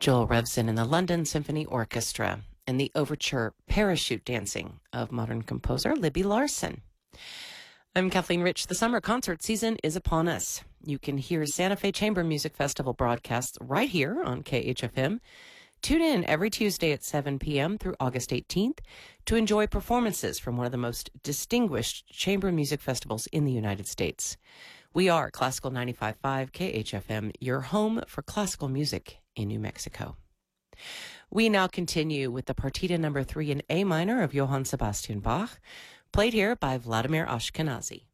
Joel Revson and the London Symphony Orchestra, and the overture Parachute Dancing of modern composer Libby Larsen. I'm Kathleen Rich. The summer concert season is upon us. You can hear Santa Fe Chamber Music Festival broadcasts right here on KHFM. Tune in every Tuesday at 7 p.m. through August 18th to enjoy performances from one of the most distinguished chamber music festivals in the United States. We are Classical 95.5 KHFM, your home for classical music in New Mexico. We now continue with the Partita number 3 in A minor of Johann Sebastian Bach, played here by Vladimir Ashkenazy.